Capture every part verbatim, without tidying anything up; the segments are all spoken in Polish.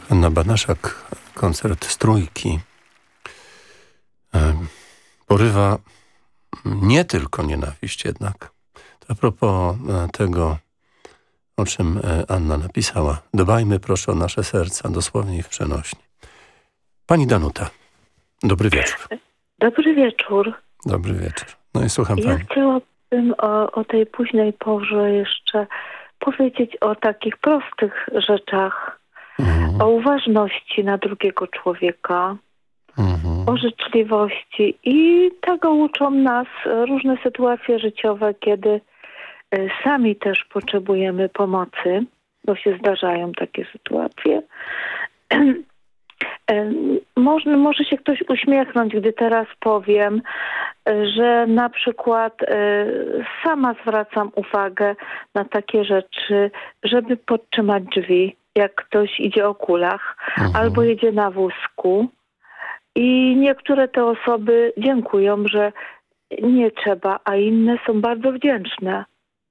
Anna Banaszak, koncert z Trójki, porywa nie tylko nienawiść jednak. To a propos tego, o czym Anna napisała. Dbajmy proszę o nasze serca, dosłownie i w przenośni. Pani Danuta, dobry wieczór. Dobry wieczór. Dobry wieczór. No i słucham ja pani. Ja chciałabym o, o tej późnej porze jeszcze powiedzieć o takich prostych rzeczach. Mhm. O uważności na drugiego człowieka. Mhm. O życzliwości. I tego uczą nas różne sytuacje życiowe, kiedy sami też potrzebujemy pomocy, bo się zdarzają takie sytuacje. Może, może się ktoś uśmiechnąć, gdy teraz powiem, że na przykład sama zwracam uwagę na takie rzeczy, żeby podtrzymać drzwi, jak ktoś idzie o kulach, mhm. albo jedzie na wózku. I niektóre te osoby dziękują, że nie trzeba, a inne są bardzo wdzięczne,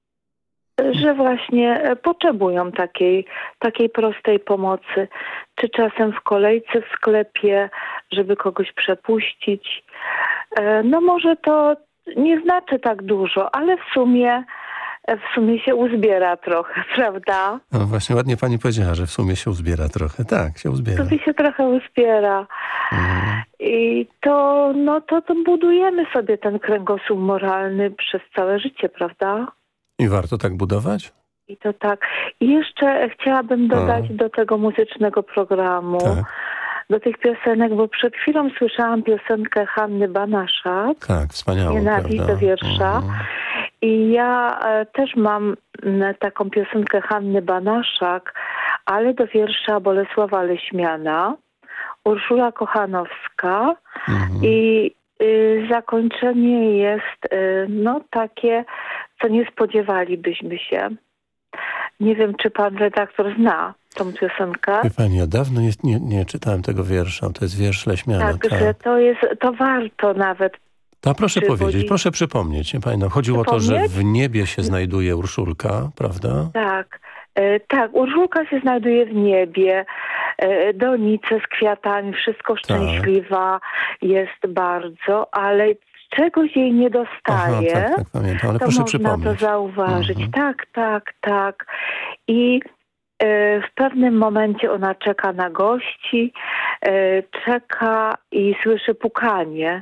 że właśnie potrzebują takiej, takiej prostej pomocy. Czy czasem w kolejce w sklepie, żeby kogoś przepuścić. No może to nie znaczy tak dużo, ale w sumie w sumie się uzbiera trochę, prawda? No właśnie ładnie pani powiedziała, że w sumie się uzbiera trochę. Tak, się uzbiera. W sumie się trochę uzbiera. Mhm. I to, no to, to budujemy sobie ten kręgosłup moralny przez całe życie, prawda? I warto tak budować? I to tak. I jeszcze chciałabym dodać A. do tego muzycznego programu, tak. do tych piosenek, bo przed chwilą słyszałam piosenkę Hanny Banaszak. Tak, wspaniałą, Nienawiść do wiersza. Mhm. I ja e, też mam m, taką piosenkę Hanny Banaszak, ale do wiersza Bolesława Leśmiana, Urszula Kochanowska. Mhm. I y, zakończenie jest y, no takie, co nie spodziewalibyśmy się. Nie wiem, czy pan redaktor zna tą piosenkę. Wie pani, ja dawno nie, nie, nie czytałem tego wiersza. To jest wiersz Leśmiana. Tak, tak. że to jest, to warto nawet. To proszę powiedzieć, proszę przypomnieć. Nie pamiętam. Chodziło o to, że w niebie się znajduje Urszulka, prawda? Tak, e, tak. Urszulka się znajduje w niebie. E, donice z kwiatami, wszystko szczęśliwa tak. jest bardzo, ale czegoś jej nie dostaje. Aha, tak, tak, pamiętam, ale to proszę można przypomnieć. to zauważyć. Mhm. Tak, tak, tak. I e, w pewnym momencie ona czeka na gości, e, czeka i słyszy pukanie.